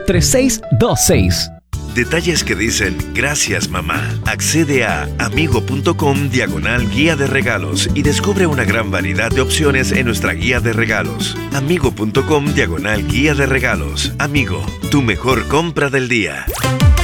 3626. Detalles que dicen gracias mamá. Accede a amigo.com/guía de regalos y descubre una gran variedad de opciones en nuestra guía de regalos. Amigo.com/guía de regalos. Amigo, tu mejor compra del día.